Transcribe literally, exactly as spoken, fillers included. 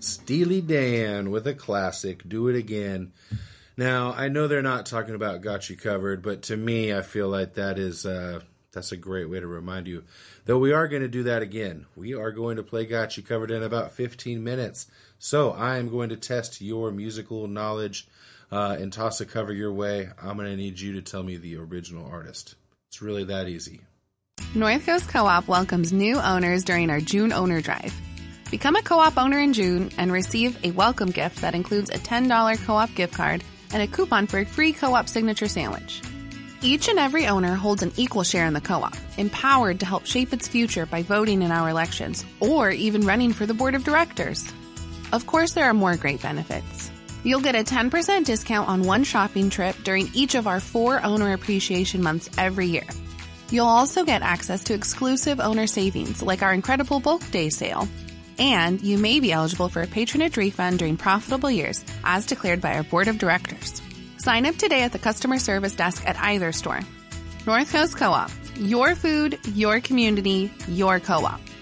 Steely Dan with a classic, Do It Again. Now, I know they're not talking about Got You Covered, but to me, I feel like that is uh, that's a great way to remind you. Though we are going to do that again. We are going to play Got You Covered in about fifteen minutes. So I am going to test your musical knowledge uh, and toss a cover your way. I'm going to need you to tell me the original artist. It's really that easy. North Coast Co-op welcomes new owners during our June owner drive. Become a co-op owner in June and receive a welcome gift that includes a ten dollars co-op gift card and a coupon for a free co-op signature sandwich. Each and every owner holds an equal share in the co-op, empowered to help shape its future by voting in our elections or even running for the board of directors. Of course, there are more great benefits. You'll get a ten percent discount on one shopping trip during each of our four owner appreciation months every year. You'll also get access to exclusive owner savings like our incredible bulk day sale. And you may be eligible for a patronage refund during profitable years, as declared by our board of directors. Sign up today at the customer service desk at either store. North Coast Co-op. Your food, your community, your co-op.